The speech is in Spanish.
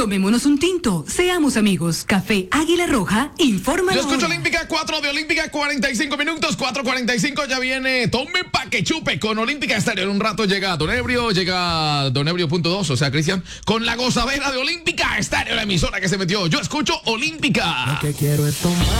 Tomémonos un tinto, seamos amigos. Café Águila Roja, informa. Yo escucho Olímpica 4 de Olímpica, 45 minutos, 4:45, ya viene Tome pa' que chupe con Olímpica Estéreo. En un rato llega Don Ebrio.2, o sea, Cristian, con la gozadera de Olímpica Estéreo, la emisora que se metió. Yo escucho Olímpica. Lo que quiero es tomar.